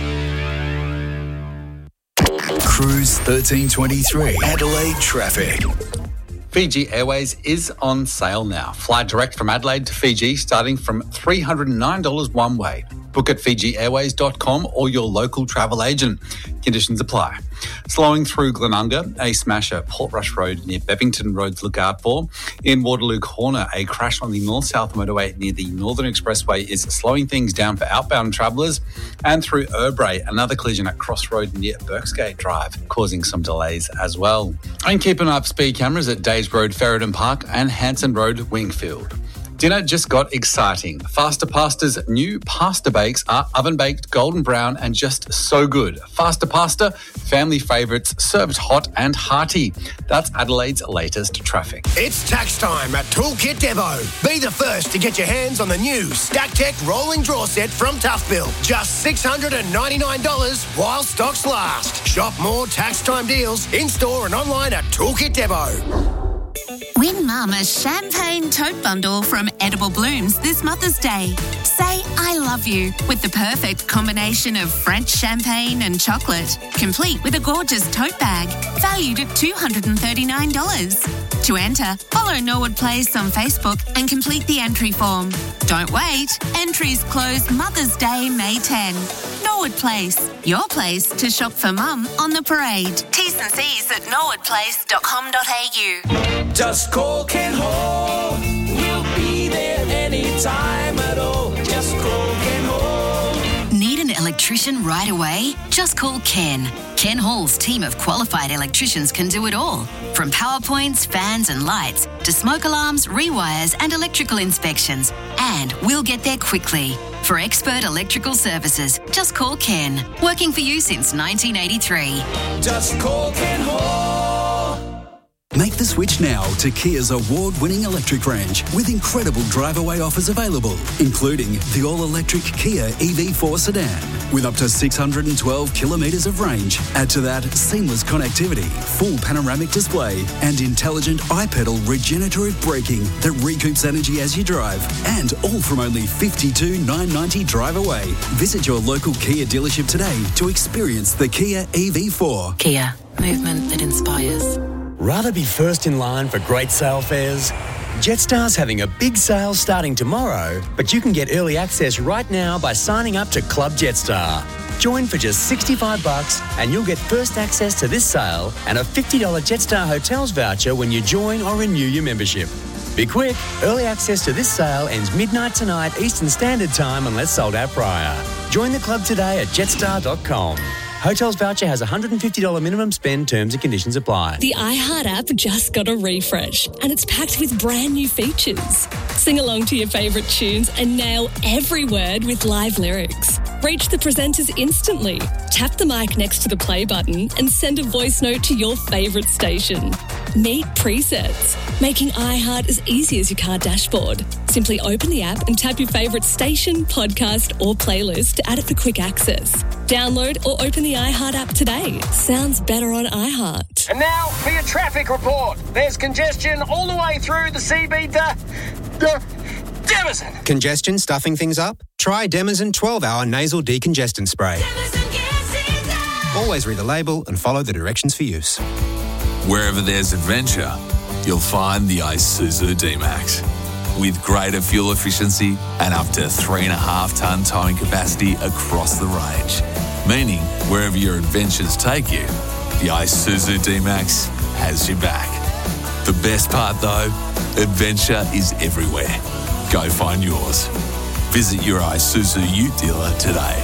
Cruise 1323. Adelaide traffic.
Fiji Airways is on sale now. Fly direct from Adelaide to Fiji starting from $309 one way. Book at FijiAirways.com or your local travel agent. Conditions apply. Slowing through Glenunga, a smash at Portrush Road near Bevington Road to look out for. In Waterloo Corner, a crash on the north-south motorway near the Northern Expressway is slowing things down for outbound travellers. And through Urbray, another collision at Cross Road near Birksgate Drive, causing some delays as well. And keep an eye on speed cameras at Days Road, Ferryden Park and Hanson Road, Wingfield. Dinner just got exciting. Faster Pasta's new pasta bakes are oven-baked, golden brown and just so good. Faster Pasta, family favourites served hot and hearty. That's Adelaide's latest traffic.
It's tax time at Toolkit Depot. Be the first to get your hands on the new StackTech rolling draw set from Toughbill. Just $699 while stocks last. Shop more tax time deals in-store and online at Toolkit Depot.
Win Mum a champagne tote bundle from Edible Blooms this Mother's Day. Say I love you with the perfect combination of French champagne and chocolate, complete with a gorgeous tote bag, valued at $239. To enter, follow Norwood Place on Facebook and complete the entry form. Don't wait. Entries close Mother's Day, May 10. Norwood Place, your place to shop for Mum on the parade. T's and C's at norwoodplace.com.au.
Just call Ken Hall. We'll be there anytime at all. Just call Ken Hall.
Need an electrician right away? Just call Ken. Ken Hall's team of qualified electricians can do it all. From power points, fans and lights to smoke alarms, rewires and electrical inspections. And we'll get there quickly. For expert electrical services, just call Ken. Working for you since 1983.
Just call Ken Hall.
Make the switch now to Kia's award-winning electric range with incredible drive-away offers available, including the all-electric Kia EV4 sedan with up to 612 kilometres of range. Add to that seamless connectivity, full panoramic display and intelligent iPedal regenerative braking that recoups energy as you drive. And all from only $52,990 drive away. Visit your local Kia dealership today to experience the Kia EV4.
Kia, movement that inspires.
Rather be first in line for great sale fares? Jetstar's having a big sale starting tomorrow, but you can get early access right now by signing up to Club Jetstar. Join for just $65 and you'll get first access to this sale and a $50 Jetstar Hotels voucher when you join or renew your membership. Be quick, early access to this sale ends midnight tonight Eastern Standard Time unless sold out prior. Join the club today at jetstar.com. Hotels voucher has $150 minimum spend. Terms and conditions apply.
The iHeart app just got a refresh and it's packed with brand new features. Sing along to your favourite tunes and nail every word with live lyrics. Reach the presenters instantly. Tap the mic next to the play button and send a voice note to your favourite station. Meet presets, making iHeart as easy as your car dashboard. Simply open the app and tap your favourite station, podcast or playlist to add it for quick access. Download or open the iHeart app today. Sounds better on iHeart.
And now for your traffic report. There's congestion all the way through the CB to Demison.
Congestion stuffing things up? Try Demison 12-hour nasal decongestant spray. Always read the label and follow the directions for use.
Wherever there's adventure, you'll find the Isuzu D-Max. With greater fuel efficiency and up to 3.5-tonne towing capacity across the range. Meaning, wherever your adventures take you, the Isuzu D-Max has your back. The best part though, adventure is everywhere. Go find yours. Visit your Isuzu Ute dealer today.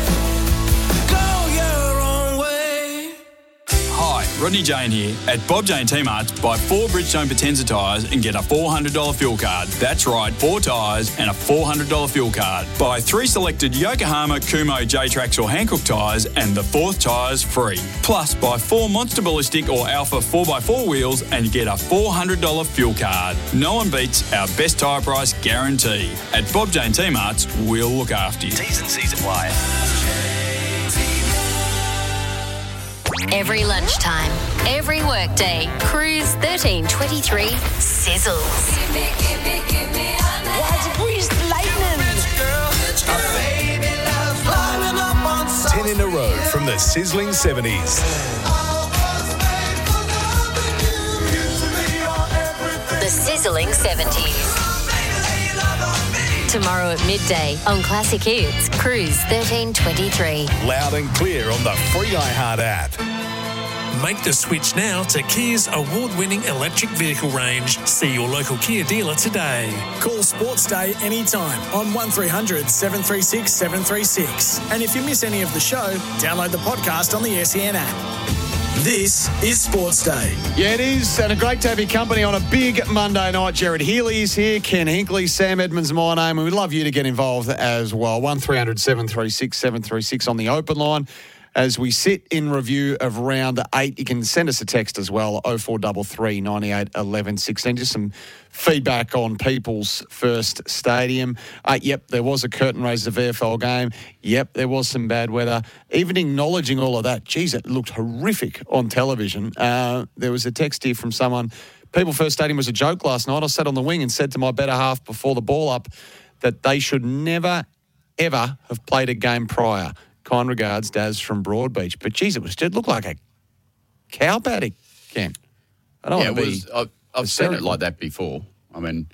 Hi, Rodney Jane here. At Bob Jane T-Marts, buy 4 Bridgestone Potenza tyres and get a $400 fuel card. That's right, 4 tyres and a $400 fuel card. Buy 3 selected Yokohama, Kumho, J-Trax or Hankook tyres and the 4th tyre's free. Plus, buy 4 Monster Ballistic or Alpha 4x4 wheels and you get a $400 fuel card. No one beats our best tyre price guarantee. At Bob Jane T-Marts, we'll look after you.
T's and C's apply.
Every lunchtime, every workday, Cruise 1323 sizzles.
10 in a row from the sizzling 70s.
The sizzling 70s. Tomorrow at midday on Classic Hits, Cruise 1323.
Loud and clear on the free iHeart app.
Make the switch now to Kia's award-winning electric vehicle range. See your local Kia dealer today. Call Sports Day anytime on 1300 736 736. And if you miss any of the show, download the podcast on the SEN app. This is Sports Day.
Yeah, it is, and a great to have your company on a big Monday night. Jared Healy is here, Ken Hinkley, Sam Edmonds, my name, and we'd love you to get involved as well. 1300 736 736 on the open line. As we sit in review of round 8, you can send us a text as well, 0433 98 11 16. Just some feedback on People's First Stadium. Yep, there was a curtain raise of the VFL game. Yep, there was some bad weather. Even acknowledging all of that, geez, it looked horrific on television. There was a text here from someone, People's First Stadium was a joke last night. I sat on the wing and said to my better half before the ball up that they should never, ever have played a game prior. Kind regards, Daz from Broadbeach. But, geez, it looked like a cow paddock, Ken. I don't want to be...
I've seen it like that before. I mean,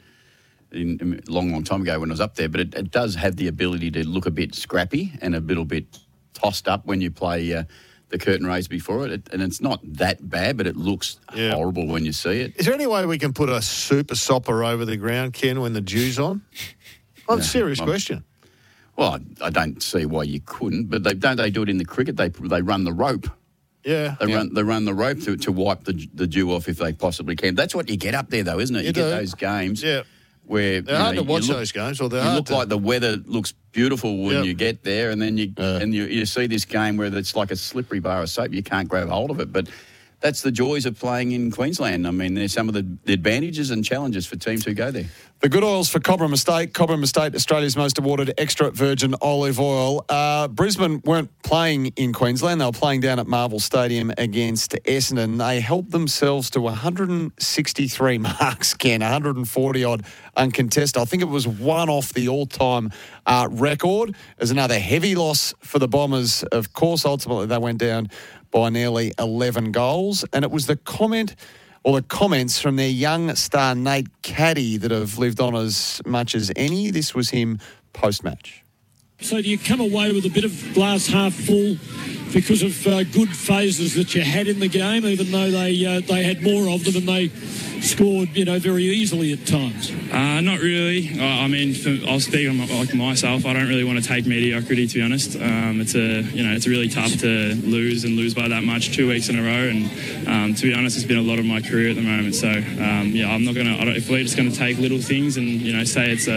a long time ago when I was up there, but it does have the ability to look a bit scrappy and a little bit tossed up when you play the curtain raise before it. And it's not that bad, but it looks horrible when you see it.
Is there any way we can put a super sopper over the ground, Ken, when the dew's on? Well, serious question.
Well, I don't see why you couldn't, but don't they do it in the cricket? They run the rope.
Yeah.
They run the rope to wipe the dew off if they possibly can. That's what you get up there, though, isn't it? You get those games where
they're hard to watch those games. Or
you look like the weather looks beautiful when you get there, and then you see this game where it's like a slippery bar of soap. You can't grab hold of it, but that's the joys of playing in Queensland. I mean, there's some of the advantages and challenges for teams who go there.
The good oils for Cobram Estate. Cobram Estate, Australia's most awarded extra virgin olive oil. Brisbane weren't playing in Queensland. They were playing down at Marvel Stadium against Essendon. They helped themselves to 163 marks, Ken, 140-odd uncontested. I think it was one off the all-time record. There's another heavy loss for the Bombers. Of course, ultimately they went down by nearly 11 goals. And it was the comments from their young star Nate Caddy that have lived on as much as any. This was him post-match.
So do you come away with a bit of glass half full because of good phases that you had in the game, even though they had more of them and they scored, very easily at times?
Not really. I mean, I'll speak on myself. I don't really want to take mediocrity, to be honest. It's really tough to lose by that much 2 weeks in a row, and to be honest, it's been a lot of my career at the moment. So I'm not gonna. If we're just going to take little things and say it's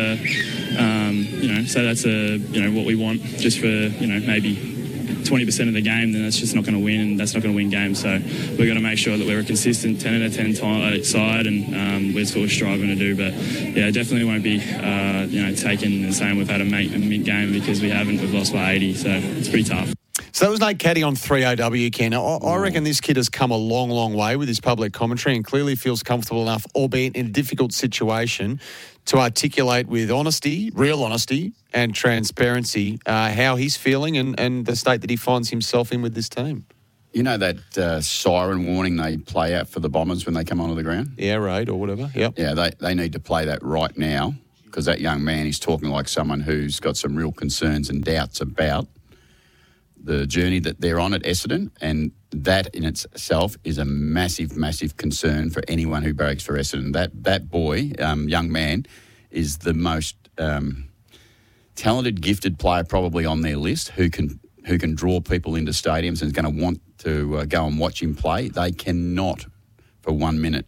say that's what we want just for maybe 20% of the game, then that's just not going to win, and that's not going to win games. So we're going to make sure that we're a consistent 10 out of 10 side, and that's what we're striving to do. But definitely won't be taking and saying we've had a mid game, because we haven't. We've lost by 80, so it's pretty tough.
So that was Nate Caddy on 3AW, Ken. I reckon this kid has come a long, long way with his public commentary and clearly feels comfortable enough, albeit in a difficult situation, to articulate with honesty, real honesty and transparency, how he's feeling and the state that he finds himself in with this team.
You know that siren warning they play out for the Bombers when they come onto the ground?
The air raid or whatever, yep.
Yeah, they need to play that right now, because that young man is talking like someone who's got some real concerns and doubts about the journey that they're on at Essendon, and that in itself is a massive, massive concern for anyone who barracks for Essendon. That boy, young man, is the most talented, gifted player probably on their list, who can draw people into stadiums and is going to want to go and watch him play. They cannot, for 1 minute,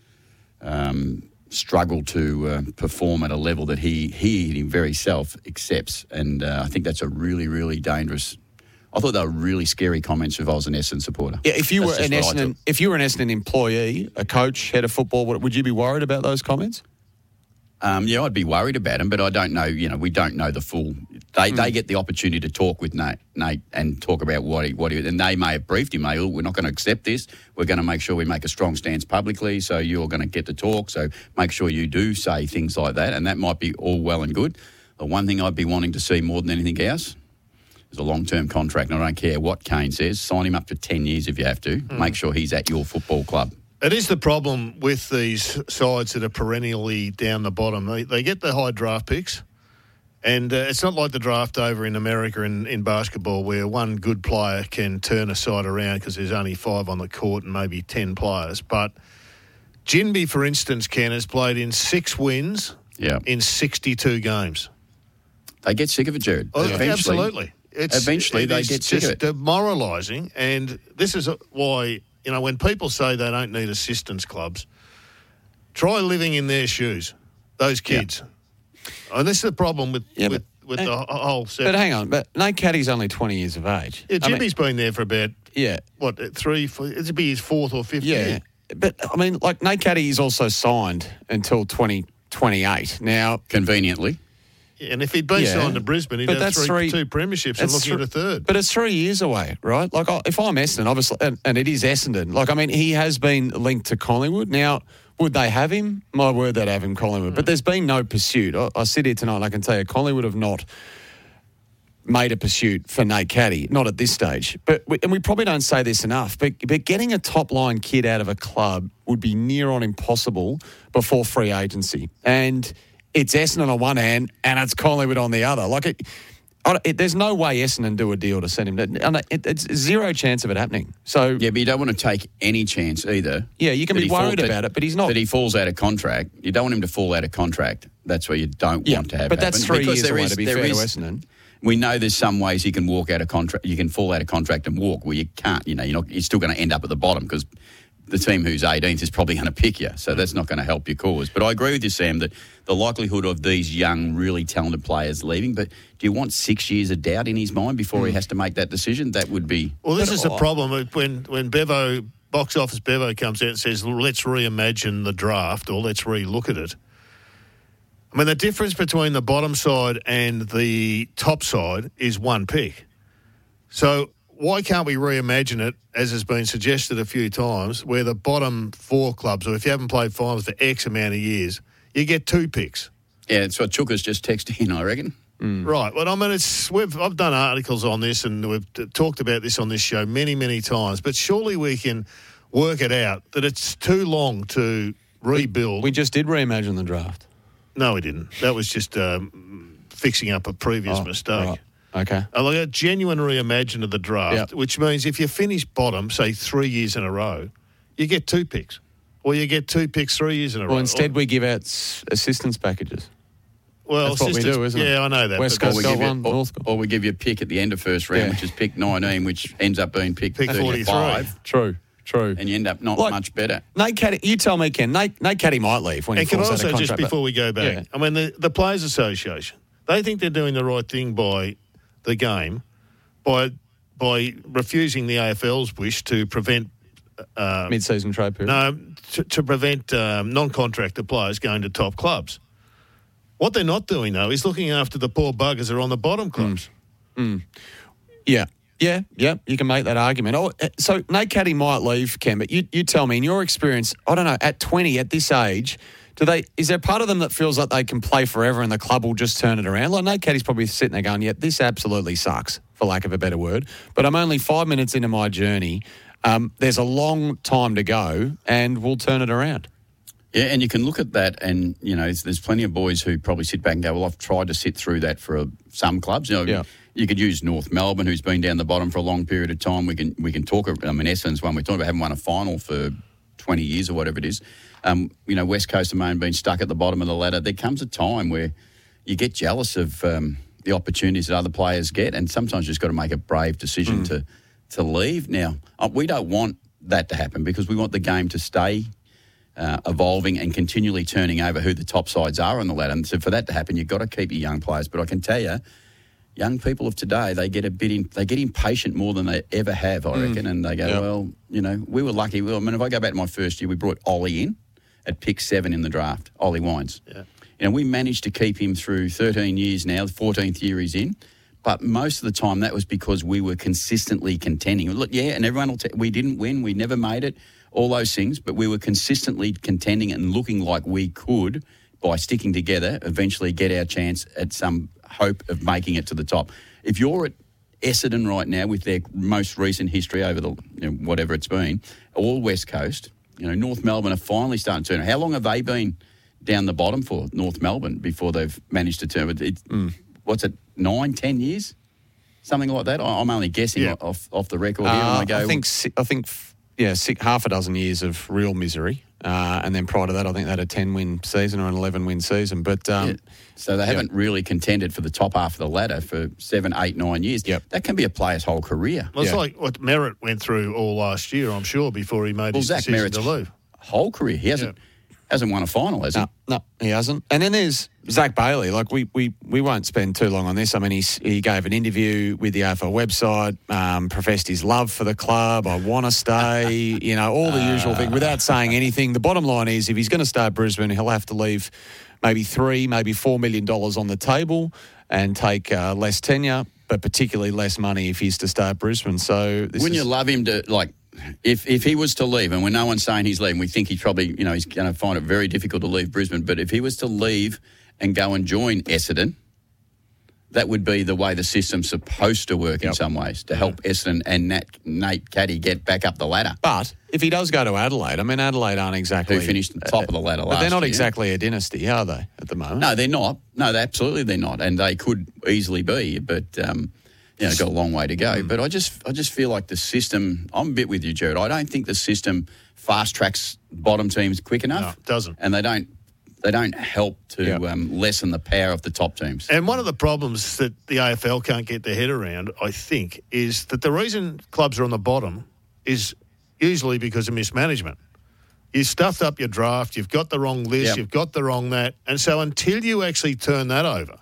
struggle to perform at a level that he very self accepts, and I think that's a really, really dangerous. I thought they were really scary comments if I was an Essendon supporter.
Yeah, if you were an Essendon employee, a coach, head of football, would you be worried about those comments?
I'd be worried about him, but I don't know. We don't know the full. They get the opportunity to talk with Nate and talk about what he and they may have briefed him. We're not going to accept this. We're going to make sure we make a strong stance publicly. So you're going to get to talk. So make sure you do say things like that, and that might be all well and good. The one thing I'd be wanting to see more than anything else is a long-term contract, and I don't care what Kane says. Sign him up for 10 years if you have to. Make sure he's at your football club.
It is the problem with these sides that are perennially down the bottom. They get the high draft picks, and it's not like the draft over in America in basketball, where one good player can turn a side around because there's only 5 on the court and maybe 10 players. But Ginbey, for instance, Ken, has played in 6 wins in 62 games.
They get sick of it, Jared.
Oh, absolutely.
Eventually they get sick of it.
It's just demoralising, and this is why, when people say they don't need assistance clubs, try living in their shoes, those kids. Yeah. And this is the problem with the whole set.
But hang on, Nate Caddy's only 20 years of age.
Yeah, Jimmy's been there for about,
it'll
be his fourth or fifth year.
But, Nate Caddy is also signed until 2028. Now,
conveniently.
And if he'd been signed to Brisbane, he'd have two premierships and looking at a third.
But it's 3 years away, right? If I'm Essendon, obviously, and it is Essendon, he has been linked to Collingwood. Now, would they have him? My word, they'd have him Collingwood. But there's been no pursuit. I sit here tonight and I can tell you Collingwood have not made a pursuit for Nate Caddy, not at this stage. And we probably don't say this enough, but getting a top-line kid out of a club would be near on impossible before free agency. And it's Essendon on one hand and it's Collingwood on the other. There's no way Essendon do a deal to send him. It's zero chance of it happening. So
yeah, but you don't want to take any chance either.
Yeah, you can be worried about it, but he's not.
That he falls out of contract. You don't want him to fall out of contract. That's where you don't want to have.
But that's
happen.
3 years away, to be fair to Essendon.
We know there's some ways you can walk out of contract. You can fall out of contract and walk where you can't. You're still going to end up at the bottom because the team who's 18th is probably going to pick you. So that's not going to help your cause. But I agree with you, Sam, that the likelihood of these young, really talented players leaving, but do you want 6 years of doubt in his mind before he has to make that decision? That would be...
Well, this is a problem when Bevo, Box Office Bevo comes out and says, let's reimagine the draft or let's re-look at it. The difference between the bottom side and the top side is one pick. So why can't we reimagine it, as has been suggested a few times, where the bottom four clubs, or if you haven't played finals for X amount of years, you get 2 picks?
Yeah, it's what Chooka's just texted in, I reckon.
Right. Well, I've done articles on this and we've talked about this on this show many, many times, but surely we can work it out that it's too long to rebuild.
We just did reimagine the draft.
No, we didn't. That was just fixing up a previous mistake.
Right. Okay.
Like a genuine reimagine of the draft, which means if you finish bottom, say 3 years in a row, you get 2 picks. Or you get 2 picks 3 years in a row.
Well, instead we give out assistance packages.
Well,
that's what we do, isn't it?
Yeah, I know that.
West Coast got one, North got
or we give you a pick at the end of first round, which is pick 19, which ends up being pick 35.
True.
And you end up not much better.
Nate Caddy, you tell me, Ken, Nate Caddy might leave when he falls out of contract.
Just before we go back, the Players Association, they think they're doing the right thing by the game by refusing the AFL's wish to prevent
mid-season trade period.
No, to prevent non-contractor players going to top clubs. What they're not doing though is looking after the poor buggers that are on the bottom clubs.
Yeah, you can make that argument. So Nate Caddy might leave, Ken, but you tell me, in your experience, I don't know, at 20, at this age, is there part of them that feels like they can play forever and the club will just turn it around? Like Nate Caddy's probably sitting there going, yeah, this absolutely sucks, for lack of a better word, but I'm only 5 minutes into my journey. There's a long time to go and we'll turn it around.
Yeah, and you can look at that and, there's plenty of boys who probably sit back and go, well, I've tried to sit through that for some clubs. You could use North Melbourne, who's been down the bottom for a long period of time. We can talk. Essendon's one. We're talking about having won a final for 20 years or whatever it is. West Coast and Maine being stuck at the bottom of the ladder. There comes a time where you get jealous of the opportunities that other players get, and sometimes you just got to make a brave decision to leave. Now, we don't want that to happen because we want the game to stay evolving and continually turning over who the top sides are on the ladder. And so for that to happen, you've got to keep your young players. But I can tell you, young people of today, they get impatient more than they ever have, I reckon, and they go, we were lucky. If I go back to my first year, we brought Ollie in at pick 7 in the draft, Ollie Wines. Yeah. We managed to keep him through 13 years now, the 14th year he's in, but most of the time that was because we were consistently contending. Look, and everyone will we didn't win, we never made it, all those things, but we were consistently contending and looking like we could, by sticking together, eventually get our chance at some hope of making it to the top. If you're at Essendon right now with their most recent history over the whatever it's been, all West Coast, North Melbourne are finally starting to turn. How long have they been down the bottom for, North Melbourne, before they've managed to turn it? What's it, 9, 10 years? Something like that? I'm only guessing off the record here.
I think half a dozen years of real misery. And then prior to that, I think they had a 10-win season or an 11-win season. But
so they haven't really contended for the top half of the ladder for 7, 8, 9 years.
Yep.
That can be a player's whole career.
Well, it's like what Merritt went through all last year, I'm sure, before he made his
Zach
decision
Merritt's
to leave.
Whole career. He hasn't won a final, has he?
No, he hasn't. And then there's Zach Bailey. Like, we won't spend too long on this. I mean, he gave an interview with the AFL website, professed his love for the club. I want to stay, all the usual thing without saying anything. The bottom line is, if he's going to stay at Brisbane, he'll have to leave maybe $3, maybe $4 million on the table and take less tenure, but particularly less money if he's to stay at Brisbane. So
wouldn't you love him to, like, if he was to leave, and when no one's saying he's leaving, we think he's probably, he's going to find it very difficult to leave Brisbane, but if he was to leave and go and join Essendon, that would be the way the system's supposed to work in some ways, to help Essendon and Nate Caddy get back up the ladder.
But if he does go to Adelaide, I mean, Adelaide aren't exactly...
Who finished top of the ladder last year.
But they're not exactly a dynasty, are they, at the moment?
No, they're not. No, absolutely they're not, and they could easily be, but... got a long way to go. But I just feel like the system, I'm a bit with you, Jared. I don't think the system fast tracks bottom teams quick enough.
No, it doesn't.
And they don't help to lessen the power of the top teams.
And one of the problems that the AFL can't get their head around, I think, is that the reason clubs are on the bottom is usually because of mismanagement. You stuffed up your draft, you've got the wrong list, you've got the wrong that. And so until you actually turn that over,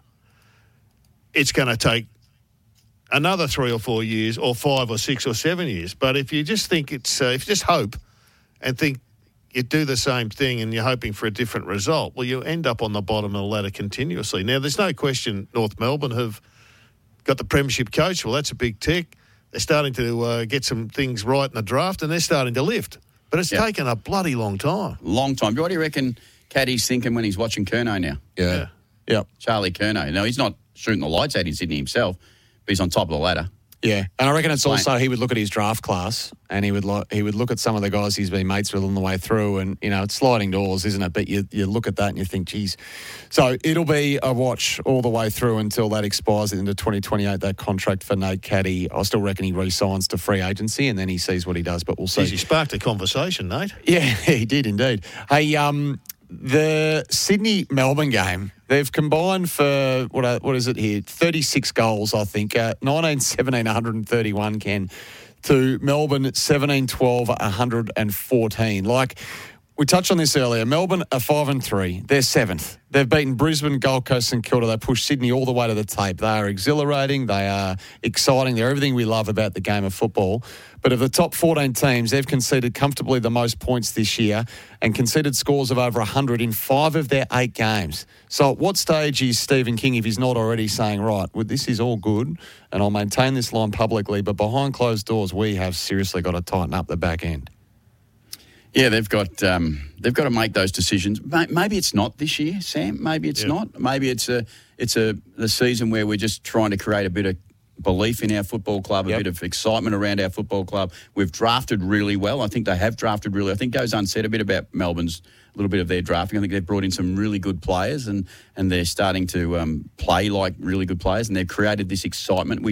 it's going to take another 3 or 4 years, or 5 or 6 or 7 years. But if you just think if you just hope and think you do the same thing and you're hoping for a different result, well, you end up on the bottom of the ladder continuously. Now, there's no question North Melbourne have got the premiership coach. Well, that's a big tick. They're starting to get some things right in the draft, and they're starting to lift. But it's taken a bloody long time.
Long time. What do you reckon Caddy's thinking when he's watching Curnow now?
Yeah.
Charlie Curnow. Now, he's not shooting the lights out in Sydney himself, but he's on top of the ladder.
Yeah, and I reckon it's also he would look at his draft class and he would look at some of the guys he's been mates with on the way through, and it's sliding doors, isn't it? But you look at that and you think, geez. So it'll be a watch all the way through until that expires into 2028. That contract for Nate Caddy, I still reckon he re-signs to free agency and then he sees what he does. But we'll see.
He sparked a conversation, Nate.
Yeah, he did indeed. Hey, the Sydney-Melbourne game, they've combined for, what is it here, 36 goals, I think, 19-17, 131, Ken, to Melbourne 17-12, 114. Like, we touched on this earlier. Melbourne are 5-3. They're 7th. They've beaten Brisbane, Gold Coast and Kilda. They pushed Sydney all the way to the tape. They are exhilarating. They are exciting. They're everything we love about the game of football. But of the top 14 teams, they've conceded comfortably the most points this year and conceded scores of over 100 in 5 of their 8 games. So at what stage is Stephen King, if he's not already saying, right, well, this is all good and I'll maintain this line publicly, but behind closed doors, we have seriously got to tighten up the back end?
Yeah, they've got to make those decisions. Maybe it's not this year, Sam. Maybe it's not. Maybe it's the season where we're just trying to create a bit of belief in our football club, a bit of excitement around our football club. We've drafted really well. I think they have drafted really. I think it goes unsaid a bit about Melbourne's, a little bit of their drafting. I think they've brought in some really good players and they're starting to play like really good players, and they've created this excitement.